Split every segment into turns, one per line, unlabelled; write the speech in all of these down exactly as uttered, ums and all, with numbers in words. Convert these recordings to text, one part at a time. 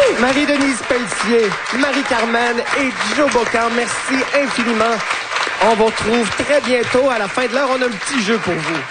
Marie-Denise Pelletier, Marie-Carmen et Joe Bocan, merci infiniment. On vous retrouve très bientôt. À la fin de l'heure, on a un petit jeu pour vous.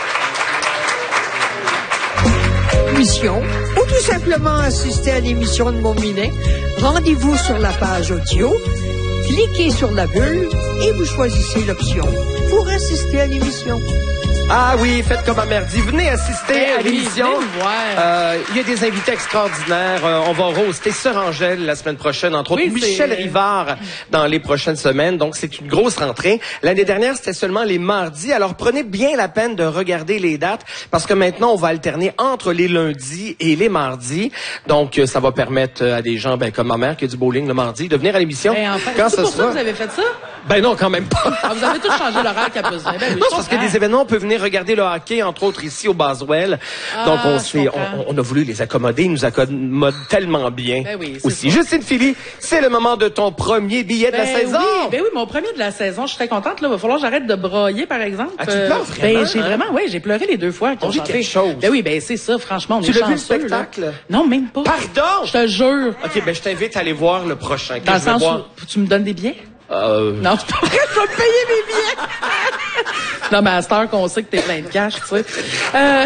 Mission, ou tout simplement assister à l'émission de Montminet, rendez-vous sur la page audio, cliquez sur la bulle et vous choisissez l'option pour assister à l'émission.
Ah oui, faites comme ma mère dit. Venez assister
hey,
à
oui,
l'émission. Euh, il y a des invités extraordinaires. Euh, on va roaster Sœur Angèle la semaine prochaine, entre autres
oui,
Michel Rivard dans les prochaines semaines. Donc, c'est une grosse rentrée. L'année dernière, c'était seulement les mardis. Alors, prenez bien la peine de regarder les dates parce que maintenant, on va alterner entre les lundis et les mardis. Donc, euh, ça va permettre à des gens ben, comme ma mère qui a du bowling le mardi de venir à l'émission.
Ben, enfin,
quand
c'est
ça
pour
sera.
ça que vous avez fait ça?
Ben non, quand même pas.
Ah, vous avez tous changé l'horaire qu'à besoin. Ben, oui,
non, parce qu'il y a des événements, on peut venir regarder le hockey, entre autres ici au Boswell.
Ah,
Donc, on, s'est, on, on a voulu les accommoder. Ils nous accommodent tellement bien
ben oui,
aussi. Justine Philly, c'est le moment de ton premier billet
ben
de la saison.
Oui, ben oui, mon premier de la saison. Je suis très contente. Là, il va falloir que j'arrête de brailler, par exemple.
Ah, tu pleures vraiment?
Ben, j'ai
hein?
vraiment, oui, j'ai pleuré les deux fois.
On vit quelque chose.
Ben oui, ben c'est ça, franchement, on
Tu
est
l'as vu le
chanceux,
spectacle?
là. Non, même pas.
Pardon!
Je te jure.
OK, ben je t'invite à aller voir le prochain.
Dans le
je vais
sens
voir.
où tu me donnes des billets?
Euh...
Non, c'est pas vrai, je vais me payer mes billets. Non, mais à cette heure qu'on sait que t'es plein de cash, tu sais. Euh...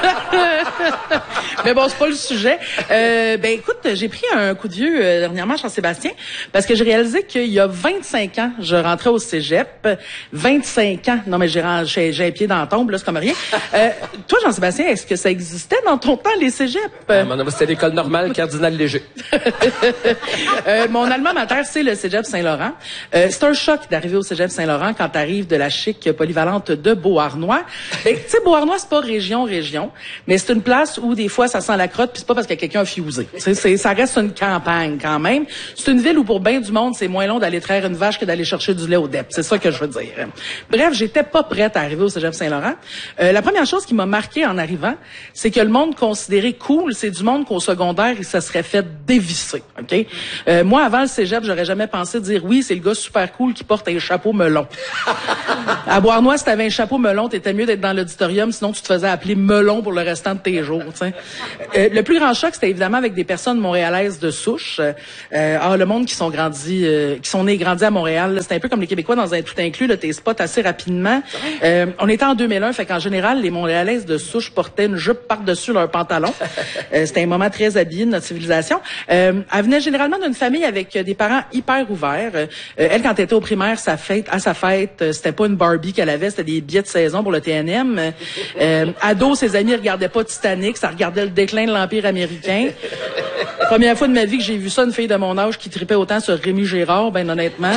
mais bon, c'est pas le sujet. Euh, ben écoute, j'ai pris un coup de vieux euh, dernièrement à Jean-Sébastien parce que j'ai réalisé qu'il y a vingt-cinq ans, je rentrais au cégep. vingt-cinq ans. Non, mais j'ai, j'ai, j'ai un pied dans la tombe, là, c'est comme rien. Euh, toi, Jean-Sébastien, est-ce que ça existait dans ton temps, les cégeps?
Ah, mon, c'était l'école normale, Cardinal Léger.
euh, mon alma mater, c'est le cégep Saint-Laurent. Euh, c'est un choc d'arriver au cégep Saint-Laurent quand t'arrives de la chic polyvalente de Beauharnois. Ben, tu sais, Beauharnois, c'est pas région, région, mais c'est une place où des fois ça sent la crotte, puis c'est pas parce que quelqu'un a fusé. Tu sais, c'est, ça reste une campagne quand même. C'est une ville où pour bien du monde, c'est moins long d'aller traire une vache que d'aller chercher du lait au D E P. C'est ça que je veux dire. Bref, j'étais pas prête à arriver au cégep Saint-Laurent. Euh, la première chose qui m'a marqué en arrivant, c'est que le monde considéré cool, c'est du monde qu'au secondaire, il se serait fait dévisser. Ok. Euh, moi, avant le cégep, j'aurais jamais pensé dire oui, c'est le gars super cool qui porte un chapeau melon. À Beauharnois, si t'avais un chapeau melon, t'étais mieux d'être dans l'auditorium, sinon tu te faisais appeler melon pour le restant de tes jours. Euh, le plus grand choc, c'était évidemment avec des personnes montréalaises de souche. Euh, ah, le monde qui sont grandis, euh, qui sont nés et grandis à Montréal, c'est un peu comme les Québécois dans un tout inclus, là, t'es spots assez rapidement. Euh, on était en deux mille un, fait qu'en général, les Montréalaises de souche portaient une jupe par-dessus leur pantalon. Euh, c'était un moment très habillé de notre civilisation. Euh, elle venait généralement d'une famille avec des parents hyper ouverts. Euh, elle, quand elle était au primaire, sa fête, à sa fête, euh, c'était pas une Barbie qu'elle avait, c'était des billets de saison pour le T N M. Euh, ado, ses amis regardaient pas Titanic, ça regardait le déclin de l'Empire américain. Première fois de ma vie que j'ai vu ça, une fille de mon âge qui tripait autant sur Rémi Gérard, ben honnêtement.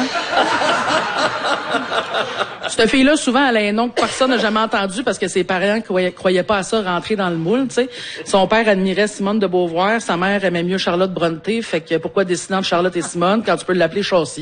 Cette fille-là, souvent, elle a un nom que personne n'a jamais entendu parce que ses parents croyaient, croyaient pas à ça rentrer dans le moule, tu sais. Son père admirait Simone de Beauvoir, sa mère aimait mieux Charlotte Brontë, fait que pourquoi dessiner entre Charlotte et Simone quand tu peux l'appeler Châssis?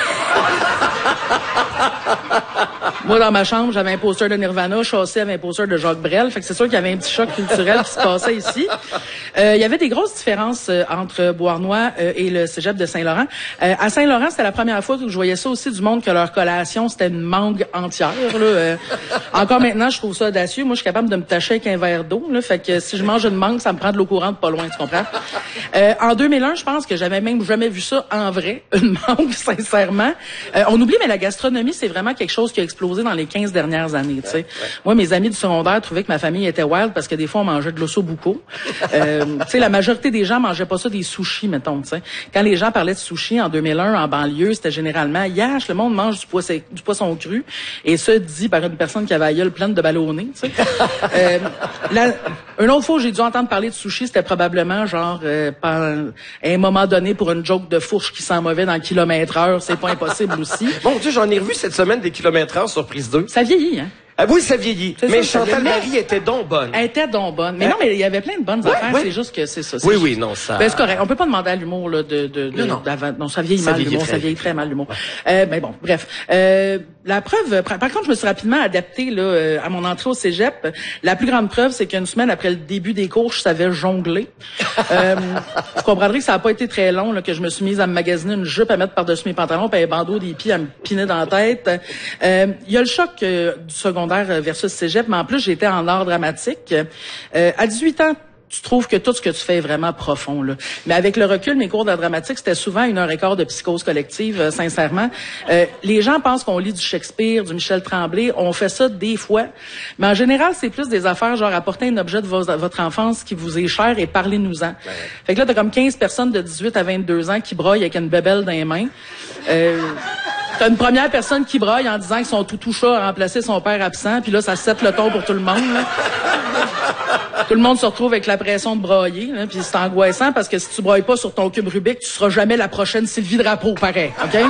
Moi, dans ma chambre, j'avais un poster de Nirvana, Châssis avait un poster de Jacques Brel, fait que c'est sûr qu'il y avait un petit choc culturel qui se passait ici. Euh, il y avait des grosses différences euh, entre Beauharnois euh, et le cégep de Saint-Laurent. Euh, à Saint-Laurent, c'était la première fois que je voyais ça aussi du monde que leur collation, c'était une mangue entière. Là, euh. Encore maintenant, je trouve ça audacieux. Moi, je suis capable de me tacher avec un verre d'eau. Là, fait que si je mange une mangue, ça me prend de l'eau courante pas loin, tu comprends? Euh, en deux mille un, je pense que j'avais même jamais vu ça en vrai, une mangue, sincèrement. Euh, on oublie, mais la gastronomie, c'est vraiment quelque chose qui a explosé dans les quinze dernières années. Tu sais, moi, mes amis du secondaire trouvaient que ma famille était wild parce que des fois, on mangeait de l'ossobuco. Euh, tu sais, la majorité des gens mangeaient pas ça des sushis, mettons. Tu sais, quand les gens parlaient de sushis en deux mille un en banlieue, c'était généralement yash, le monde mange du poisson, du poisson cru, et ça dit par une personne qui avait la gueule pleine de ballonnés. Tu sais, euh, la, une autre fois où j'ai dû entendre parler de sushis, c'était probablement genre euh, par un, à un moment donné pour une joke de fourche qui sent mauvais dans le kilomètre heure, c'est pas impossible aussi.
Mon Dieu, j'en ai revu cette semaine des kilomètres heure sur Prise deux.
Ça vieillit, hein?
Ah oui, ça vieillit.
C'est
mais
ça, ça
Chantal
vieillit.
Marie était donc bonne.
Elle était donc bonne. Mais
hein?
non, mais il y avait plein de bonnes
ouais,
affaires.
Ouais.
C'est juste que c'est ça. C'est
oui,
juste...
oui, non, ça...
Ben, c'est correct. On peut pas demander à l'humour, là, de, de, de,
non, non.
d'avant. Non, ça vieillit
ça
mal,
vieillit
l'humour.
très
Ça vieillit très mal, l'humour. Euh, mais bon, bref. Euh, la preuve, par contre, je me suis rapidement adaptée, là, euh, à mon entrée au cégep. La plus grande preuve, c'est qu'une semaine après le début des cours, je savais jongler. euh, vous comprendrez que ça a pas été très long, là, que je me suis mise à me magasiner une jupe à mettre par-dessus mes pantalons, puis un bandeau des pieds à me piner dans la tête. Euh, il y a le choc euh, du secondaire versus cégep, mais en plus, j'étais en art dramatique. Euh, à dix-huit ans, tu trouves que tout ce que tu fais est vraiment profond, là. Mais avec le recul, mes cours d'art dramatique, c'était souvent une heure et quart de psychose collective, euh, sincèrement. Euh, les gens pensent qu'on lit du Shakespeare, du Michel Tremblay. On fait ça des fois. Mais en général, c'est plus des affaires, genre, apporter un objet de vo- votre enfance qui vous est cher et parlez-nous-en. Ouais. Fait que là, t'as comme quinze personnes de dix-huit à vingt-deux ans qui broient avec une bébelle dans les mains. Euh, T'as une première personne qui braille en disant que son toutou chat a remplacé son père absent, puis là, ça set le ton pour tout le monde, là. Tout le monde se retrouve avec la pression de brailler, là, puis c'est angoissant parce que si tu brailles pas sur ton cube Rubik, tu seras jamais la prochaine Sylvie Drapeau, pareil, OK?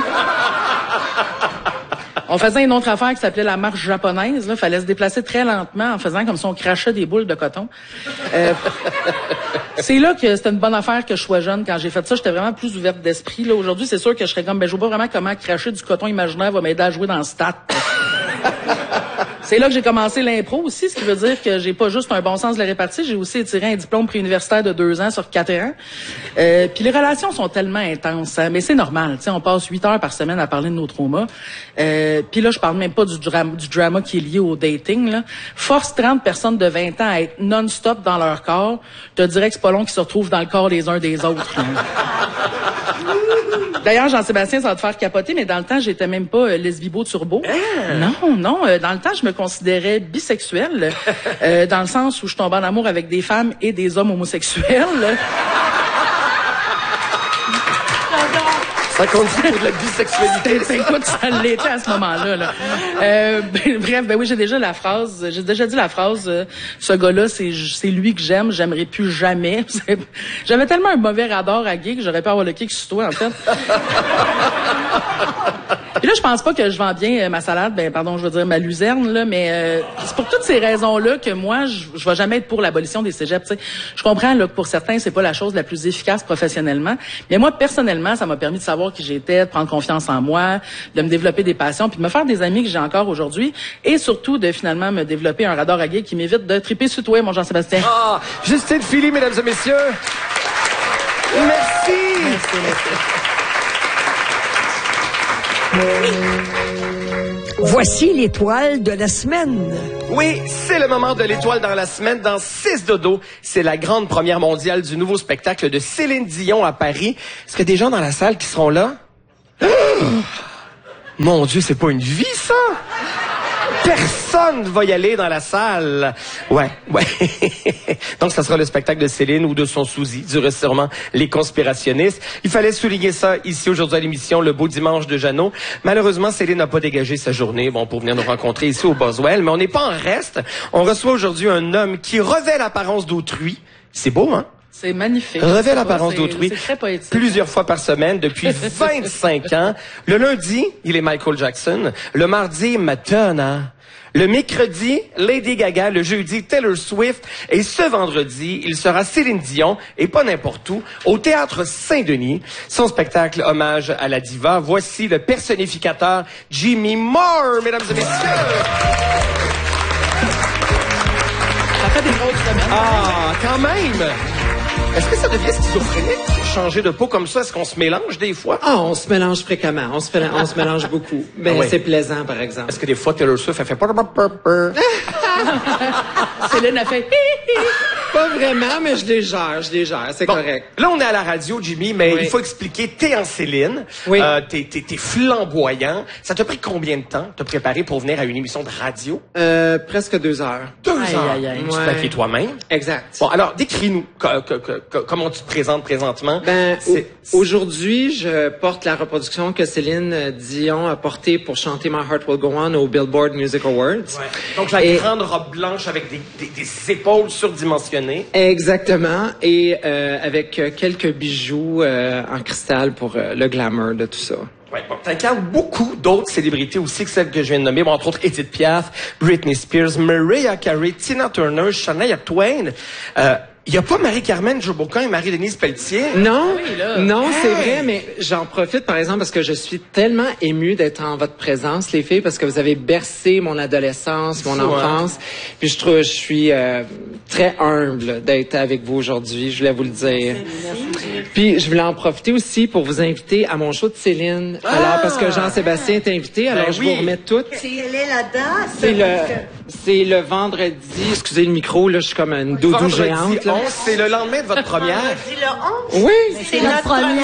On faisait une autre affaire qui s'appelait la marche japonaise. Là, fallait se déplacer très lentement en faisant comme si on crachait des boules de coton. Euh, c'est là que c'était une bonne affaire que je sois jeune. Quand j'ai fait ça, j'étais vraiment plus ouverte d'esprit. Là, aujourd'hui, c'est sûr que je serais comme, ben, je vois pas vraiment comment cracher du coton imaginaire va m'aider à jouer dans le stade. C'est là que j'ai commencé l'impro aussi, ce qui veut dire que j'ai pas juste un bon sens de la répartie, j'ai aussi étiré un diplôme préuniversitaire de deux ans sur quatre ans. Euh, puis les relations sont tellement intenses, hein, mais c'est normal. Tu sais, on passe huit heures par semaine à parler de nos traumas. Euh, puis là, je parle même pas du drama, du drama qui est lié au dating. Là. Force trente personnes de vingt ans à être non-stop dans leur corps, je te dirais que c'est pas long qu'ils se retrouvent dans le corps les uns des autres. Là. D'ailleurs, Jean-Sébastien, ça va te faire capoter, mais dans le temps, j'étais même pas euh, lesbibo turbo. Ah. Non, non. Euh, dans le temps, je me considérais bisexuelle, euh, dans le sens où je tombais en amour avec des femmes et des hommes homosexuels.
Ça continue pour de la bisexualité.
Écoute, ça l'était à ce moment-là. Là. Euh, ben, bref, ben oui, j'ai déjà la phrase, j'ai déjà dit la phrase, euh, ce gars-là, c'est c'est lui que j'aime, j'aimerais plus jamais. J'avais tellement un mauvais radar à gay que j'aurais pu avoir le kick sur toi, en fait. Puis là, je pense pas que je vends bien euh, ma salade, ben pardon, je veux dire ma luzerne, là, mais euh, c'est pour toutes ces raisons-là que moi, je, je vais jamais être pour l'abolition des cégeps. T'sais. Je comprends là, que pour certains, c'est pas la chose la plus efficace professionnellement, mais moi, personnellement, ça m'a permis de savoir qui j'étais, de prendre confiance en moi, de me développer des passions, puis de me faire des amis que j'ai encore aujourd'hui, et surtout de finalement me développer un radar à gay qui m'évite de triper sur toi, mon Jean-Sébastien.
Ah, Justine Philly, mesdames et messieurs. Merci. Merci, merci.
Voici l'étoile de la semaine.
Oui, c'est le moment de l'étoile dans la semaine. Dans six dodo, c'est la grande première mondiale du nouveau spectacle de Céline Dion à Paris. Est-ce qu'il y a des gens dans la salle qui seront là? Oh! Mon Dieu, c'est pas une vie, ça! Personne va y aller dans la salle. Ouais, ouais. Donc, ça sera le spectacle de Céline ou de son sousi, durera sûrement les conspirationnistes. Il fallait souligner ça ici aujourd'hui à l'émission Le Beau Dimanche de Jeannot. Malheureusement, Céline n'a pas dégagé sa journée, bon, pour venir nous rencontrer ici au Boswell, mais on n'est pas en reste. On reçoit aujourd'hui un homme qui revêt l'apparence d'autrui. C'est beau, hein?
C'est magnifique.
Revêt l'apparence d'autrui.
C'est très poétique.
Plusieurs fois par semaine depuis vingt-cinq ans. Le lundi, il est Michael Jackson. Le mardi, Madonna. Le mercredi, Lady Gaga. Le jeudi, Taylor Swift. Et ce vendredi, il sera Céline Dion, et pas n'importe où, au Théâtre Saint-Denis. Son spectacle hommage à la diva. Voici le personnificateur Jimmy Moore, mesdames et messieurs.
Ça fait des grosses semaines.
Ah, quand même! Est-ce que ça devient schizophrénique? Changer de peau comme ça, est-ce qu'on se mélange des fois?
Ah, on se mélange fréquemment. On se, on se mélange beaucoup. Mais ah oui. C'est plaisant, par exemple.
Est-ce que des fois, Taylor Swift, elle fait...
Céline a fait...
Pas vraiment, mais je les gère, je les gère, c'est bon, correct.
Là, on est à la radio, Jimmy, mais oui. Il faut expliquer, t'es en Céline,
oui.
euh, t'es, t'es, t'es flamboyant. Ça t'a pris combien de temps te préparer pour venir à une émission de radio?
Euh, presque deux heures.
Deux
aïe,
heures?
Aïe, aïe,
Tu ouais. t'as fait toi-même?
Exact.
Bon, alors, décris-nous que, que, que, que, comment tu te présentes présentement.
Ben, aujourd'hui, je porte la reproduction que Céline Dion a portée pour chanter My Heart Will Go On au Billboard Music Awards.
Ouais. Donc, la Et... grande robe blanche avec des, des, des épaules surdimensionnées.
Exactement. Et euh, avec euh, quelques bijoux euh, en cristal pour euh, le glamour de tout ça.
Ouais, bon, t'incarnes beaucoup d'autres célébrités aussi que celles que je viens de nommer, bon, entre autres Edith Piaf, Britney Spears, Mariah Carey, Tina Turner, Shania Twain. Euh, Il n'y a pas Marie-Carmen Jobocan et Marie-Denise Pelletier?
Non,
oui, là.
non,
hey.
c'est vrai, mais j'en profite, par exemple, parce que je suis tellement émue d'être en votre présence, les filles, parce que vous avez bercé mon adolescence, mon Fou, enfance. Hein? Puis je trouve, je suis euh, très humble d'être avec vous aujourd'hui, je voulais vous le dire. Merci. Puis je voulais en profiter aussi pour vous inviter à mon show de Céline. Ah! Alors, parce que Jean-Sébastien est invité, alors ben je oui. vous remets tout.
C'est elle est la danse.
C'est le... C'est le vendredi, excusez le micro, là, je suis comme une doudou
Vendredi
géante. Là.
onze, c'est le lendemain de votre première.
C'est le onze?
Oui.
C'est notre première.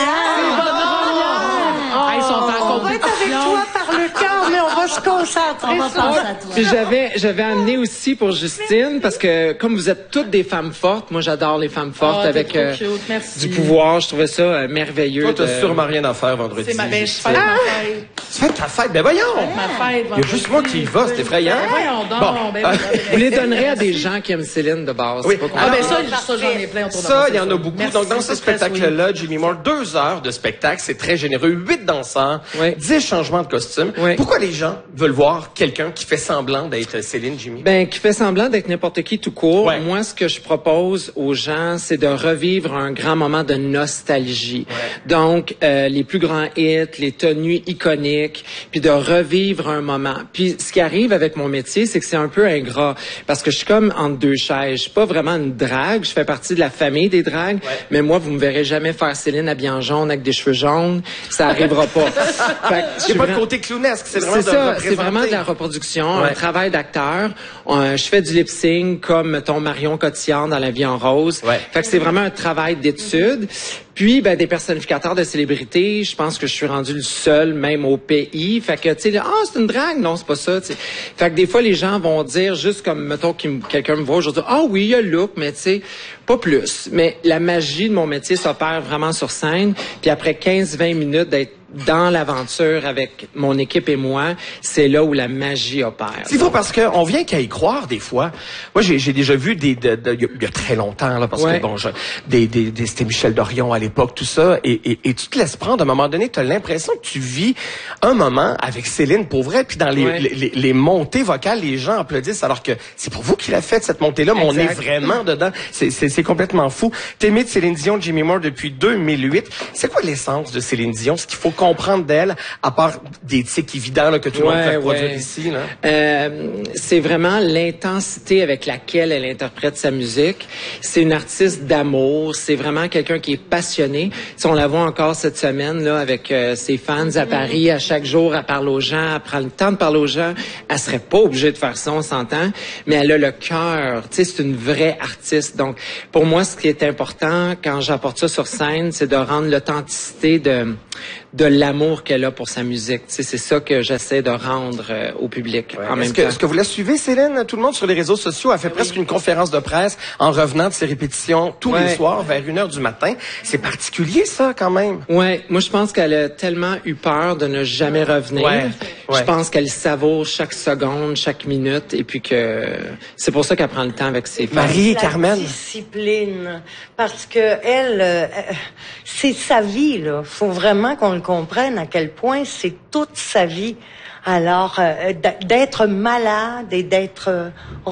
Ah, ils sont en
On va être avec toi par le cœur, mais on va se concentrer.
On va
sur-
penser à toi.
Puis j'avais j'avais amené aussi pour Justine parce que comme vous êtes toutes des femmes fortes, moi j'adore les femmes fortes
Ah, t'es
avec
trop
euh,
cute, merci.
du pouvoir, je trouvais ça euh, merveilleux.
Toi, t'as
de-
sûrement rien à faire vendredi.
C'est ma belle, je
Justine.
fête ma fête.
Tu fais ta fête? Ben voyons!
Ma fête,
Il y a juste moi qui y va, c'est effrayant.
Ben, voyons donc.
Bon.
Ben, oui, ben,
Vous les donnerez à des gens qui aiment Céline de base.
Oui.
c'est pas
Ah, ben
compliqué.
ça, ça, j'en ai plein autour de moi.
Ça,
c'est
il y en a
sûr.
beaucoup.
Merci,
Donc, dans ce
c'est très
spectacle-là, Jimmy Moore, deux heures de spectacle, c'est très généreux. Huit danseurs,
Oui.
dix changements de costumes.
Oui.
Pourquoi les gens veulent voir quelqu'un qui fait semblant d'être Céline, Jimmy?
Ben, qui fait semblant d'être n'importe qui tout court.
Ouais.
Moi, ce que je propose aux gens, c'est de revivre un grand moment de nostalgie. Donc, euh, les plus grands hits, les tenues iconiques, puis de revivre un moment. Puis, ce qui arrive avec mon métier, c'est que c'est un peu ingrat, parce que je suis comme entre deux chaises. Je suis pas vraiment une drague, je fais partie de la famille des dragues, mais moi, vous me verrez jamais faire Céline habillée en jaune avec des cheveux jaunes. Ça arrivera pas. Fait que je
Il
suis
n'y a pas de
vraiment-
côté clownesque, c'est vraiment
c'est
de
ça,
représenter.
c'est vraiment de la reproduction,
Ouais.
un travail d'acteur. Euh, je fais du lip sync comme mettons Marion Cotillard dans La Vie en rose.
Ouais.
Fait que c'est vraiment un travail d'étude. Puis ben des personnificateurs de célébrités, je pense que je suis rendu le seul même au pays. Fait que tu sais ah c'est une drague, non c'est pas ça. T'sais. Fait que des fois les gens vont dire juste comme mettons que quelqu'un me voit aujourd'hui ah oui il y a le look mais tu sais pas plus. Mais la magie de mon métier s'opère vraiment sur scène. Puis après quinze vingt minutes d'être dans l'aventure avec mon équipe et moi, c'est là où la magie opère.
C'est faux parce qu'on vient qu'à y croire des fois. Moi, j'ai, j'ai déjà vu des, de, de, il y a- il y a très longtemps là, parce
Ouais.
que bon, je, des, des, des, c'était Michel Dorion à l'époque, tout ça, et, et, et tu te laisses prendre. À un moment donné, tu as l'impression que tu vis un moment avec Céline pour vrai, puis dans les,
Ouais.
les, les, les montées vocales, les gens applaudissent alors que c'est pour vous qu'il a fait cette montée-là, mais on est
Exact.
vraiment dedans. C'est, c'est, c'est complètement fou. T'es aimé de Céline Dion, Jimmy Moore depuis deux mille huit. C'est quoi l'essence de Céline Dion? Ce qu'il faut comprendre d'elle, à part des tics évidents là, que tout le monde
Ouais,
peut produire
ouais.
ici. Là.
Euh, c'est vraiment l'intensité avec laquelle elle interprète sa musique. C'est une artiste d'amour. C'est vraiment quelqu'un qui est passionné. Si on la voit encore cette semaine là avec euh, ses fans à Paris, à chaque jour, elle parle aux gens, elle prend le temps de parler aux gens. Elle serait pas obligée de faire ça, on s'entend. Mais elle a le cœur. Tu sais, c'est une vraie artiste. Donc, pour moi, ce qui est important quand j'apporte ça sur scène, c'est de rendre l'authenticité de de l'amour qu'elle a pour sa musique. Tu sais, c'est ça que j'essaie de rendre euh, au public en même
Est-ce que,
temps.
est-ce que vous la suivez, Céline? Tout le monde sur les réseaux sociaux a fait presque une conférence de presse en revenant de ses répétitions tous les
Ouais.
soirs vers une heure du matin. C'est particulier, ça, quand même.
Ouais, moi je pense qu'elle a tellement eu peur de ne jamais revenir.
Ouais, ouais.
Je pense qu'elle savoure chaque seconde, chaque minute, et puis que c'est pour ça qu'elle prend le temps avec ses fans.
Marie et
La
Carmen.
discipline, parce que elle, euh, c'est sa vie là. Faut vraiment qu'on le comprenne à quel point c'est toute sa vie. Alors euh, d'être malade et d'être euh,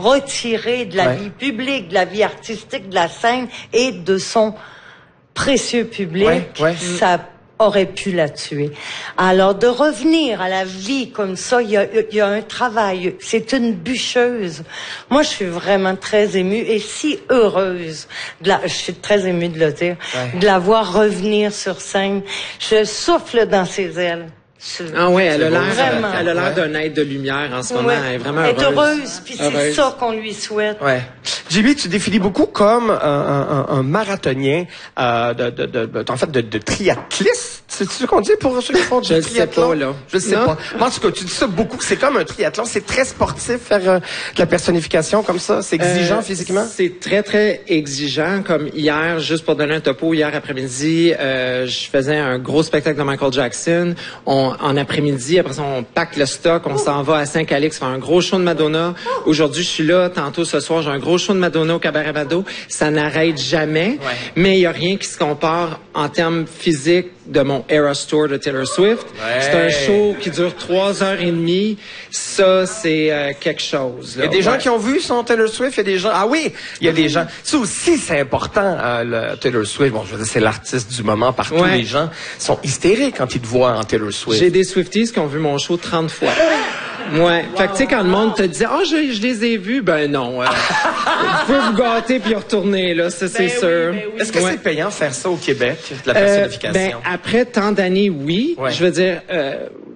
retiré de la
Ouais.
vie publique, de la vie artistique, de la scène et de son précieux public,
Ouais, ouais.
ça aurait pu la tuer. Alors, de revenir à la vie comme ça, il y a, il y a un travail. C'est une bûcheuse. Moi, je suis vraiment très émue et si heureuse. De la, je suis très émue de le dire.
Ouais.
De la voir revenir sur scène. Je souffle dans ses ailes. Je-
Ah ouais, elle a l'air,
Vraiment.
elle a l'air
Ouais.
d'un être de lumière en ce moment.
Ouais.
Elle est vraiment
Elle est
heureuse.
heureuse, puis c'est
Heureuse.
ça qu'on lui souhaite.
Ouais. J B, tu définis beaucoup comme un, un, un, un marathonien euh, de, de, de, de, en fait, de, de triathliste. C'est ce qu'on dit pour ceux qui font du
Je le sais
triathlon?
pas, là.
Je le sais
Non?
pas. Mais en tout cas, tu dis ça beaucoup. C'est comme un triathlon. C'est très sportif, faire euh, de la personnification comme ça. C'est exigeant
Euh,
physiquement.
C'est très, très exigeant. Comme hier, juste pour donner un topo, hier après-midi, euh, je faisais un gros spectacle de Michael Jackson. On, en après-midi, après ça, on pack le stock, on s'en va à Saint-Calix faire un gros show de Madonna. Aujourd'hui, je suis là. Tantôt, ce soir, j'ai un gros show de Madonna au Cabaret Mado. Ça n'arrête jamais.
Ouais.
Mais il n'y a rien qui se compare en termes physiques de mon Eras Tour de Taylor Swift.
Ouais.
C'est un show qui dure trois heures et demie. Ça, c'est euh, quelque chose.
Il y a des gens qui ont vu son Taylor Swift, il y a des gens... Ah oui, il y a des gens... Ça aussi, c'est important, euh, le Taylor Swift. Bon, je veux dire, c'est l'artiste du moment partout.
Ouais.
Les gens sont hystériques quand ils te voient en Taylor Swift.
J'ai des Swifties qui ont vu mon show trente fois. Ouais. Fait que tu sais, quand le monde te dit, ah, oh, je, je les ai vus, ben non. Euh, vous pouvez vous gâter puis y retourner, là, ça, c'est
oui,
sûr.
ben oui.
Est-ce que
Ouais.
c'est payant faire ça au Québec, de la
Euh,
personnification?
ben, après tant d'années, oui.
Ouais.
Je veux dire, euh,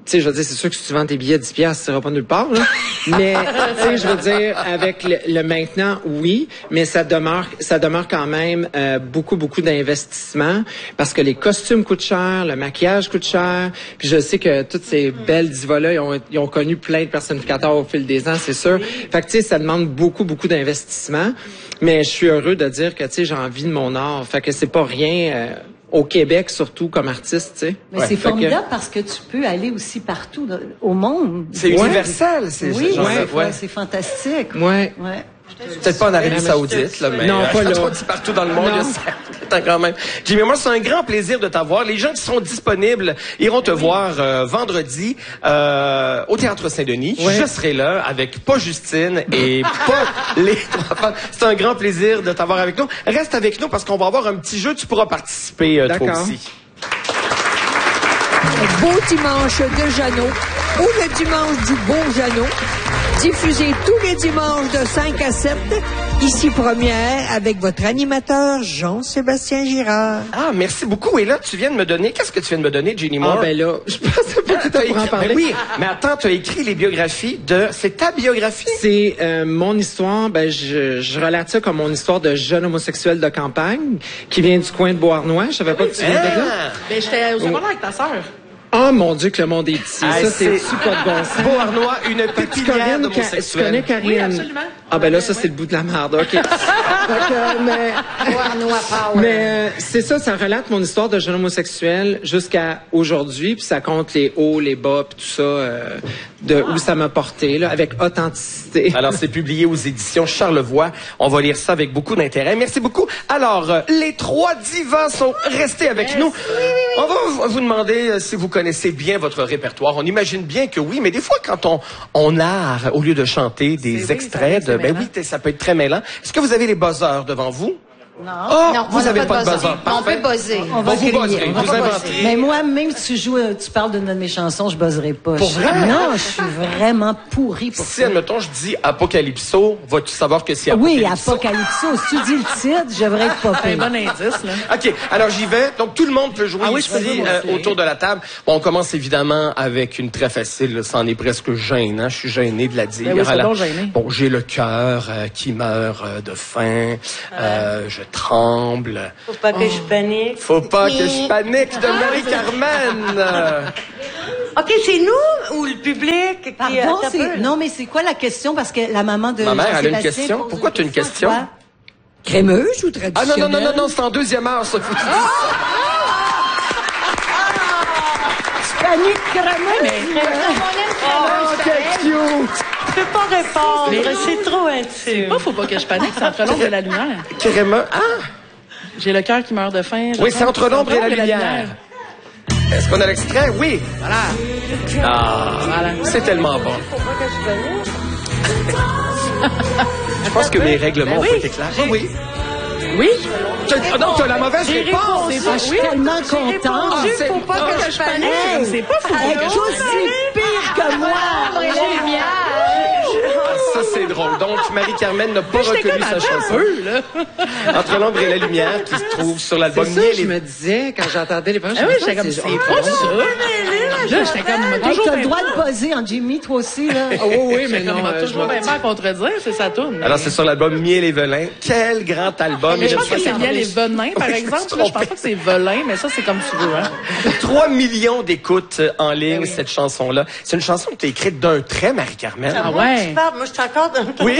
sais, je veux dire, c'est sûr que si tu vends tes billets à dix piastres, ça ira pas nulle part, là. Mais, tu sais, je veux dire, avec le, le maintenant, oui, mais ça demeure, ça demeure quand même euh, beaucoup, beaucoup d'investissement parce que les costumes coûtent cher, le maquillage coûte cher. Puis je sais que toutes ces belles divas-là, ils ont, ils ont connu plein de personnificateurs au fil des ans, c'est sûr. Fait que, tu sais, ça demande beaucoup, beaucoup d'investissement. Mais je suis heureux de dire que, tu sais, j'ai envie de mon art. Fait que c'est pas rien... Euh, au Québec, surtout comme artiste, tu sais.
Mais
ouais.
c'est formidable que... parce que tu peux aller aussi partout dans, au monde.
C'est ouais. universel, c'est
oui,
genre
ouais,
ouais.
c'est fantastique.
Ouais.
ouais.
Peut-être pas en Arabie Saoudite, là, mais
non, pas là.
Partout dans le monde, c'est quand même. Jimmy, moi, c'est un grand plaisir de t'avoir. Les gens qui seront disponibles iront te oui. voir euh, vendredi euh, au Théâtre Saint-Denis. Ouais. Je serai là avec pas Justine et pas les trois femmes. C'est un grand plaisir de t'avoir avec nous. Reste avec nous parce qu'on va avoir un petit jeu. Tu pourras participer euh, toi aussi.
Un beau dimanche de Jeannot ou le dimanche du beau Jeannot. Diffusé tous les dimanches de cinq à sept, ici Première, avec votre animateur Jean-Sébastien Girard.
Ah, merci beaucoup. Et là, tu viens de me donner... Qu'est-ce que tu viens de me donner, Jenny Moore?
Ah, ben là, je pensais pas que tu allais en parler.
Ben oui, mais attends, tu as écrit les biographies de... C'est ta biographie?
C'est euh, mon histoire. Ben, je, je relate ça comme mon histoire de jeune homosexuel de campagne qui vient du coin de Beauharnois. Je savais pas que tu viens de là.
Ben, j'étais au secondaire avec ta sœur.
Oh mon Dieu que le monde est petit. Ah, ça, c'est super de bon sens.
Beauharnois, une pépinière d'homosexuels.
Tu connais Karine?
Oui, absolument.
Ah ben là, ça, c'est le bout de la merde. OK. Donc, euh, mais
Beauharnois Power.
Mais euh, c'est ça, ça relate mon histoire de jeune homosexuel jusqu'à aujourd'hui, puis ça compte les hauts, les bas, puis tout ça, euh, de où ça m'a porté, là, avec authenticité.
Alors, c'est publié aux éditions Charlevoix. On va lire ça avec beaucoup d'intérêt. Merci beaucoup. Alors, euh, les trois divas sont restés avec yes. nous. Oui, oui, oui. On va vous demander euh, si vous connaissez bien votre répertoire. On imagine bien que oui, mais des fois, quand on, on narre, au lieu de chanter des c'est extraits, oui, de, ben oui, ça peut être très mêlant. Est-ce que vous avez les buzzers devant vous?
Non.
Oh,
non,
vous n'avez pas de buzzer.
On peut buzzer.
On va vous buzzer. Vous inventez.
Mais moi, même si tu joues, tu parles d'une de mes chansons, je buzzerai pas.
Pour
je...
vrai?
Non, je suis vraiment pourrie pour
si,
ça.
Si, admettons, je dis Apocalypso, vas-tu savoir que c'est
Apocalypso?
Oui,
Apocalypso. Si tu dis le titre, je devrais être pas
C'est un bon indice, là.
OK. Alors, j'y vais. Donc, tout le monde peut jouer ah, oui, ici, euh, autour de la table. Bon, on commence évidemment avec une très facile. Ça en est presque gênant. Je suis gêné de la dire.
Ben oui, c'est donc gêné.
Bon, j'ai le cœur euh, qui meurt euh, de faim. Euh, je tremble.
Faut pas que oh. je panique.
Faut pas que je panique de Marie-Carmen.
OK, c'est nous ou le public qui
Pardon, c'est... Non, mais c'est quoi la question? Parce que la maman de
Ma mère,
Jean-Sébastien
elle a une question. Pourquoi tu as une question?
Quoi?
Crémeuse ou traditionnelle?
Ah non, non, non, non, non, c'est en deuxième heure, ça. Faut que tu dises
ça. Panique crémeuse.
Oh, quel cute!
Je peux pas répondre, mais c'est trop intime.
C'est pas faut pas que je panique, c'est entre l'ombre et la lumière.
Crémeux. Ah!
J'ai le cœur qui meurt de faim.
Oui, c'est entre l'ombre et la lumière. Est-ce qu'on a l'extrait? Oui.
Voilà.
Ah, voilà. C'est tellement bon. Je pense que mes règlements ben oui. ont été clairs. Oui.
Oui?
Ah non, tu as la mauvaise réponse.
Je suis tellement contente.
Ah, c'est faut pas que je panique.
C'est pas fou.
Elle est aussi pire que moi.
Ça, c'est drôle. Donc, Marie-Carmen n'a pas reconnu sa chanson. Entre l'ombre et la lumière, qui se trouve sur l'album
C'est ça que je me disais quand j'entendais les premières
chansons. Ah oui,
j'étais
comme, c'est pas ça. Là, j'étais comme,
toujours. T'as le droit de buzzer en Jimmy, toi aussi, là.
Oh, oui, oui, mais non.
Il m'a toujours bien à contredire, c'est sa tourne.
Alors, c'est sur l'album Miel et Velin. Quel grand album.
Mais je pense que c'est Miel et Venin, par exemple. Je pense pas que c'est Velin, mais ça, c'est comme tu veux, hein.
Trois millions d'écoutes en ligne, cette chanson-là. C'est une chanson que tu as écrite d'un trait, Marie-Carmen.
Ah ouais?
Moi, je suis encore dans...
Oui.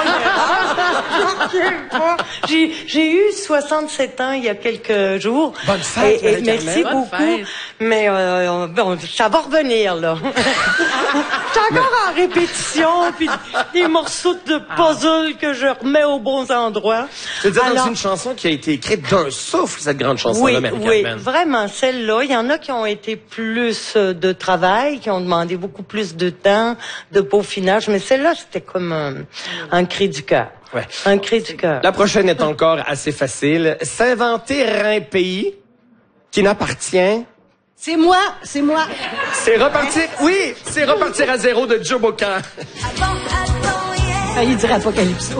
j'ai, j'ai eu soixante-sept ans il y a quelques jours.
Bonne fête,
et, et merci
Bonne
beaucoup.
Fête.
Mais euh, bon, ça va revenir, là. Je suis encore en répétition, puis des morceaux de puzzle que je remets aux bons endroits.
C'est-à-dire
Alors,
dans une chanson qui a été écrite d'un souffle, cette grande chanson-là,
oui,
Marie-Carmen.
Oui, vraiment, celle-là. Il y en a qui ont été plus de travail, qui ont demandé beaucoup plus de temps, de peaufinage, mais celle-là, c'était comme un, un cri du cœur.
Ouais.
Un cri du cœur.
La prochaine est encore assez facile. S'inventer un pays qui n'appartient...
C'est moi, c'est moi.
C'est repartir... Oui, c'est repartir à zéro de Joe Bocan.
Ah, il dirait Apocalypso.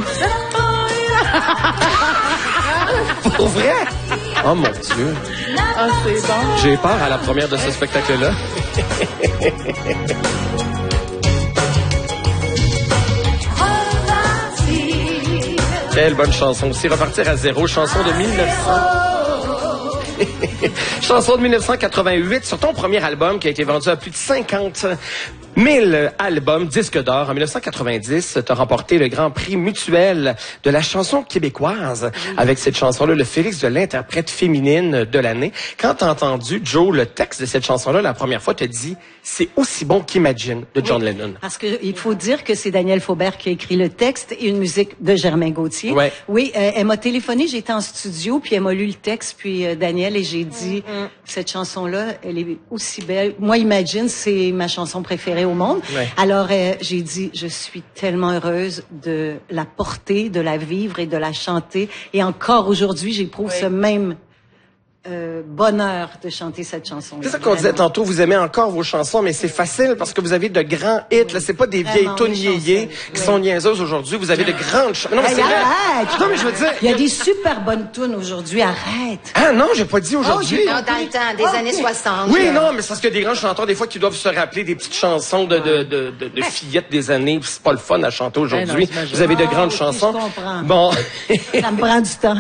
Pour vrai? Oh mon Dieu.
Ah, c'est bon.
J'ai peur à la première de ce spectacle-là. Quelle bonne chanson aussi. Repartir à zéro, chanson de mille neuf cents. Chanson de mille neuf cent quatre-vingt-huit sur ton premier album qui a été vendu à plus de cinquante mille albums, disques d'or. En mille neuf cent quatre-vingt-dix, tu as remporté le Grand Prix mutuel de la chanson québécoise avec cette chanson-là, le Félix de l'interprète féminine de l'année. Quand tu as entendu, Joe, le texte de cette chanson-là, la première fois, tu as dit « C'est aussi bon qu'Imagine » de John
oui,
Lennon.
Parce que il faut dire que c'est Daniel Faubert qui a écrit le texte et une musique de Germain Gauthier.
Ouais.
Oui, euh, elle m'a téléphoné, j'étais en studio, puis elle m'a lu le texte, puis euh, Daniel, et j'ai dit mm-hmm. cette chanson-là, elle est aussi belle. Moi, Imagine, c'est ma chanson préférée au monde.
Ouais.
Alors, euh, j'ai dit, je suis tellement heureuse de la porter, de la vivre et de la chanter. Et encore aujourd'hui, j'éprouve oui. ce même euh, bonheur de chanter cette chanson.
C'est ça qu'on disait tantôt, vous aimez encore vos chansons, mais c'est facile parce que vous avez de grands hits. Là, c'est pas des vieilles tunes yéyé qui oui. sont niaiseuses aujourd'hui. Vous avez de grandes chansons. Non, mais
hey,
c'est vrai.
Arrête.
Non, mais je veux dire.
Il y a des super bonnes tunes aujourd'hui. Arrête.
Ah non, j'ai pas dit aujourd'hui.
Oh, non, dans le temps, des okay. années soixante.
Oui, non, mais c'est parce qu'il y a des grands chanteurs, des fois, qui doivent se rappeler des petites chansons de, de, de, de, de fillettes des années. C'est pas le fun à chanter aujourd'hui. Hey, vous avez de grandes oh, chansons.
Je comprends.
Bon.
Ça me prend du temps.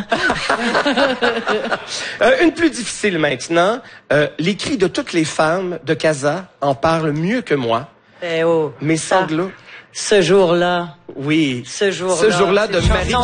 euh, une plus difficile maintenant. Euh, les cris de toutes les femmes de Casa en parlent mieux que moi.
Eh oh.
Mes sanglots.
Ce jour-là.
Oui.
Ce jour-là.
Ce jour-là de Marie